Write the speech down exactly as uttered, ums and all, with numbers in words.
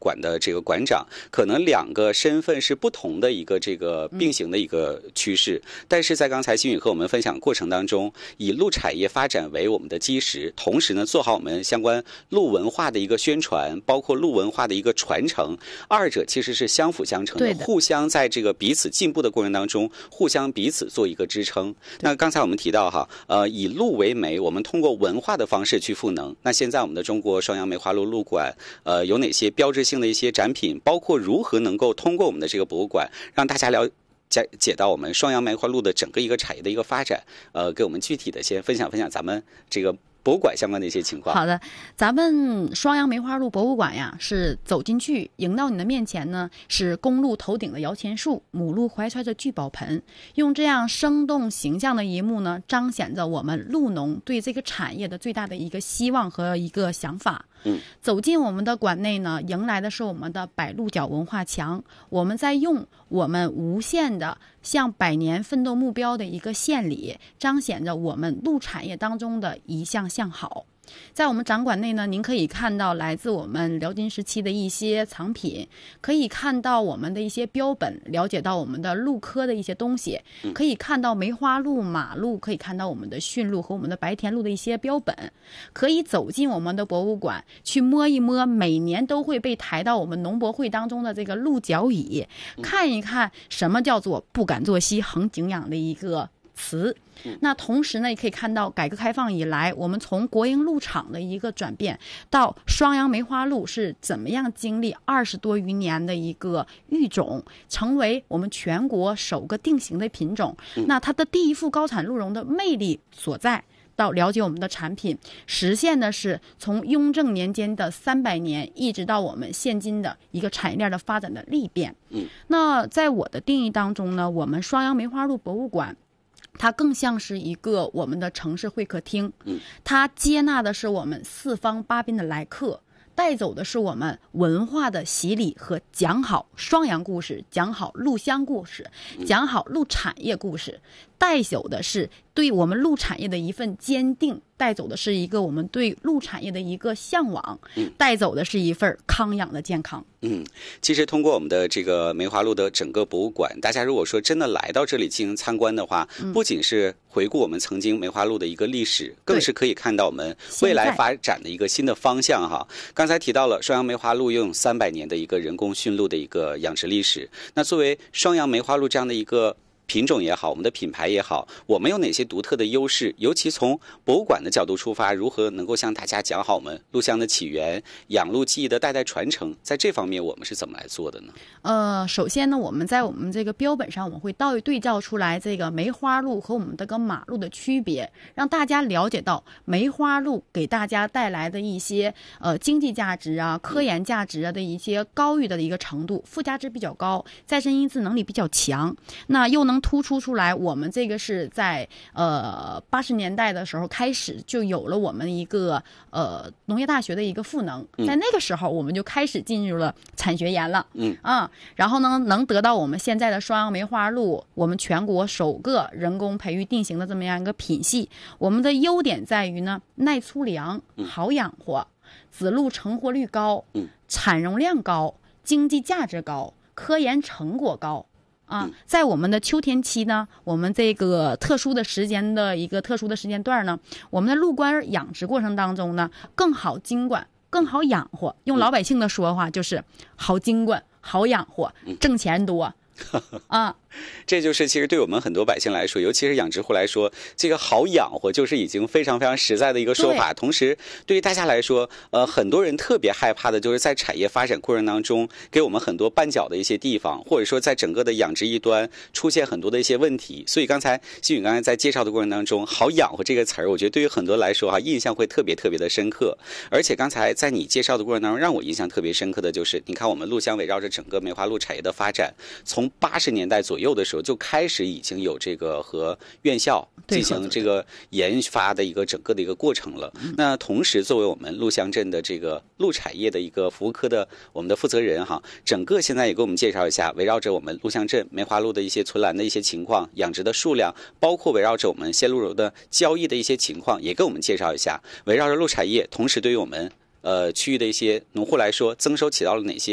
馆的这个馆长，可能两个身份是不同的一个这个并行的一个趋势。但是在刚才新宇和我们分享过程当中，以鹿产业发展为我们的基石，同时呢做好我们相关鹿文化的一个宣传，包括鹿文化的一个传承，二者其实是相辅相成的， 的互相在这个彼此进步的过程当中，互相彼此做一个支撑。那刚才我们提到哈，呃，以鹿为媒，我们通过文化的方式去赋能。那现在我们的中国双阳梅花鹿鹿馆，呃，有哪些标志性的一些展品，包括如何能够通过我们的这个博物馆，让大家了解解到我们双阳梅花鹿的整个一个产业的一个发展，呃，给我们具体的先分享分享咱们这个博物馆相关的一些情况。 好的，咱们双阳梅花鹿博物馆呀，是走进去迎到你的面前呢，是公鹿头顶的摇钱树，母鹿怀揣着聚宝盆，用这样生动形象的一幕呢，彰显着我们鹿农对这个产业的最大的一个希望和一个想法。 嗯， 走进我们的馆内呢，迎来的是我们的百鹿角文化墙，我们在用我们无限的向百年奋斗目标的一个献礼，彰显着我们鹿产业当中的一项向好。在我们展馆内呢，您可以看到来自我们辽金时期的一些藏品，可以看到我们的一些标本，了解到我们的鹿科的一些东西，可以看到梅花鹿、马鹿，可以看到我们的驯鹿和我们的白田鹿的一些标本，可以走进我们的博物馆去摸一摸每年都会被抬到我们农博会当中的这个鹿角椅，看一看什么叫做不敢作息恒景仰的一个词。那同时呢，也可以看到改革开放以来，我们从国营鹿场的一个转变，到双阳梅花鹿是怎么样经历二十多余年的一个育种，成为我们全国首个定型的品种。那它的第一副高产鹿茸的魅力所在，到了解我们的产品，实现的是从雍正年间的三百年，一直到我们现今的一个产业链的发展的历变。 嗯， 那在我的定义当中呢，我们双阳梅花鹿博物馆，它更像是一个我们的城市会客厅，它接纳的是我们四方八边的来客，带走的是我们文化的洗礼和讲好双阳故事，讲好鹿乡故事，讲好鹿产业故事，带走的是对我们鹿产业的一份坚定，带走的是一个我们对鹿产业的一个向往，带走的是一份康养的健康。 嗯，其实通过我们的这个梅花鹿的整个博物馆，大家如果说真的来到这里进行参观的话，不仅是回顾我们曾经梅花鹿的一个历史，更是可以看到我们未来发展的一个新的方向哈。刚才提到了双阳梅花鹿拥有三百年的一个人工驯鹿的一个养殖历史，那作为双阳梅花鹿这样的一个品种也好，我们的品牌也好，我们有哪些独特的优势？尤其从博物馆的角度出发，如何能够向大家讲好我们鹿乡的起源、养鹿技艺的代代传承？在这方面，我们是怎么来做的呢？ 呃，首先呢，我们在我们这个标本上，我们会倒对照出来这个梅花鹿和我们这个马鹿的区别，让大家了解到梅花鹿给大家带来的一些呃经济价值啊、科研价值啊的一些高于的一个程度，附加值比较高，再生因子能力比较强，那又能突出出来，我们这个是在呃八十年代的时候开始就有了我们一个呃农业大学的一个赋能，在那个时候我们就开始进入了产学研了，嗯啊，然后呢能得到我们现在的双阳梅花鹿，我们全国首个人工培育定型的这么样一个品系。我们的优点在于呢耐粗粮、好养活，子鹿成活率高，产容量高，经济价值高，科研成果高。啊，在我们的秋天期呢，我们这个特殊的时间的一个特殊的时间段呢，我们的鹿冠养殖过程当中呢，更好经管，更好养活。用老百姓的说话就是好经管、好养活，挣钱多。啊， 这就是其实对我们很多百姓来说，尤其是养殖户来说，这个好养活就是已经非常非常实在的一个说法。同时，对于大家来说，呃，很多人特别害怕的就是在产业发展过程当中，给我们很多绊脚的一些地方，或者说在整个的养殖一端出现很多的一些问题。所以刚才新宇刚才在介绍的过程当中，好养活这个词儿，我觉得对于很多来说哈、啊，印象会特别特别的深刻。而且刚才在你介绍的过程当中，让我印象特别深刻的就是，你看我们鹿乡围绕着整个梅花鹿产业的发展，从八十年代左右的时候就开始已经有这个和院校进行这个研发的一个整个的一个过程了。那同时作为我们鹿乡镇的这个鹿产业的一个服务科的我们的负责人哈，整个现在也给我们介绍一下围绕着我们鹿乡镇梅花鹿的一些存栏的一些情况，养殖的数量，包括围绕着我们鲜鹿肉的交易的一些情况，也给我们介绍一下围绕着鹿产业，同时对于我们呃区域的一些农户来说，增收起到了哪些